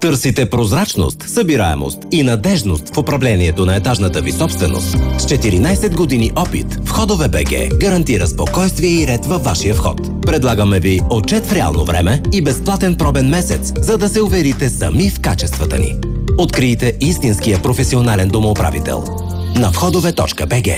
Търсите прозрачност, събираемост и надежност в управлението на етажната ви собственост? С 14 години опит, Входове БГ гарантира спокойствие и ред във вашия вход. Предлагаме ви отчет в реално време и безплатен пробен месец, за да се уверите сами в качествата ни. Открийте истинския професионален домоуправител на входове.bg.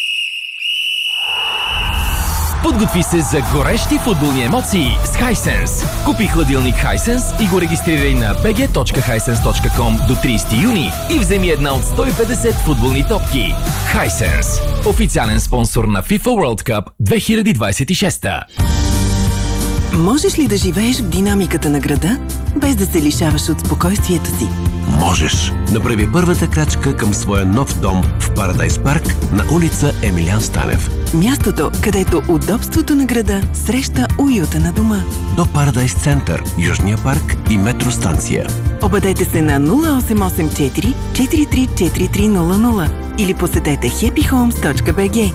Подготви се за горещи футболни емоции с Hisense. Купи хладилник Hisense и го регистрирай на bg.hisense.com до 30 юни и вземи една от 150 футболни топки. Hisense. Официален спонсор на FIFA World Cup 2026. Можеш ли да живееш в динамиката на града, без да се лишаваш от спокойствието си? Можеш. Направи първата крачка към своя нов дом в Парадайс парк на улица Емилиан Станев. Мястото, където удобството на града среща уюта на дома. До Парадайс център, Южния парк и метростанция. Обадете се на 0884 434300 или посетете happyhomes.bg.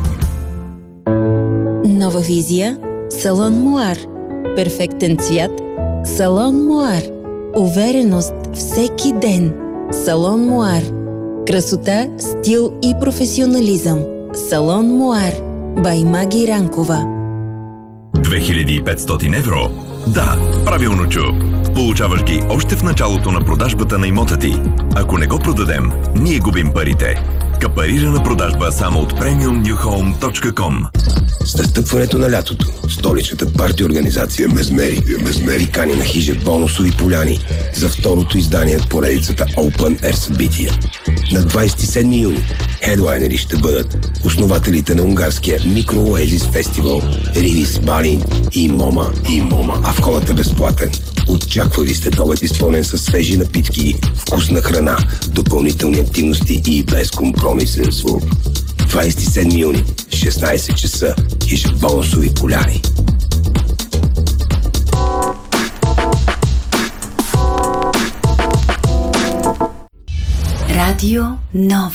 Нова визия – Салон Муар. Перфектен цвят – Салон Муар. Увереност всеки ден – Салон Муар. Красота, стил и професионализъм – Салон Муар. Бай Маги Ранкова. 2500 евро? Да, правилно чу. Получаваш ги още в началото на продажбата на имота ти. Ако не го продадем, ние губим парите. Капарирана продажба само от premiumnewhome.com. С настъпването на лятото, столичната парти организация Мезмери кани на хижа бонусови поляни за второто издание от поредицата Open Air събития. На 27 юни хедлайнери ще бъдат основателите на унгарския Micro Oasis фестивал Ривис Балин и Мома, а входът е безплатен. Очаква ви сте обед изпълнен със свежи напитки, вкусна храна, допълнителни активности и безкомпромисен звук. 27 юни, 16 часа, хижа бонусови поляни. Радио Нова.